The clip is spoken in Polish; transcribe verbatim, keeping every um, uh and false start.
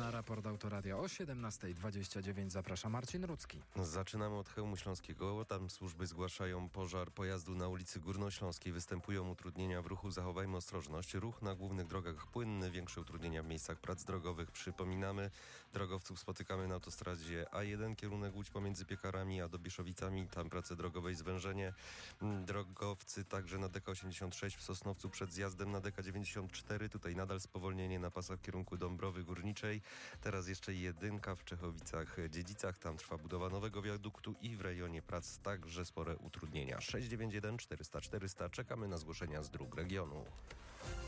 Na raport Autoradia o siedemnasta dwadzieścia dziewięć zaprasza Marcin Rudzki. Zaczynamy od Chełmu Śląskiego. Tam służby zgłaszają pożar pojazdu na ulicy Górnośląskiej. Występują utrudnienia w ruchu. Zachowajmy ostrożność. Ruch na głównych drogach płynny. Większe utrudnienia w miejscach prac drogowych. Przypominamy, drogowców spotykamy na autostradzie A jeden. Kierunek Łódź pomiędzy Piekarami a Dobieszowicami. Tam prace drogowe i zwężenie. Drogowcy także na D K osiemdziesiąt sześć w Sosnowcu przed zjazdem na D K dziewięćdziesiąt cztery. Tutaj nadal spowolnienie na pasach w kierunku Dąbrowy Górniczej. Teraz jeszcze jedynka w Czechowicach-Dziedzicach. Tam trwa budowa nowego wiaduktu i w rejonie prac także spore utrudnienia. sześć dziewięć jeden czterysta czterysta. Czekamy na zgłoszenia z dróg regionu.